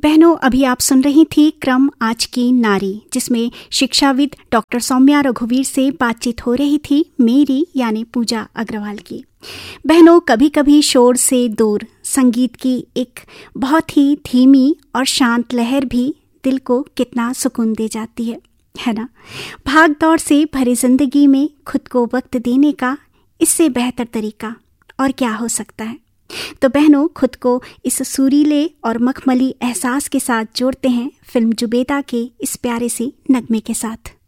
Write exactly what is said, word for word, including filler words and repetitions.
बहनों, अभी आप सुन रही थी क्रम आज की नारी, जिसमें शिक्षाविद डॉक्टर सौम्या रघुवीर से बातचीत हो रही थी मेरी यानी पूजा अग्रवाल की। बहनों, कभी कभी शोर से दूर संगीत की एक बहुत ही धीमी और शांत लहर भी दिल को कितना सुकून दे जाती है, है ना। भाग दौड़ से भरी जिंदगी में खुद को वक्त देने का इससे बेहतर तरीका और क्या हो सकता है। तो बहनों, खुद को इस सुरीले और मखमली एहसास के साथ जोड़ते हैं फिल्म जुबेदा के इस प्यारे से नगमे के साथ।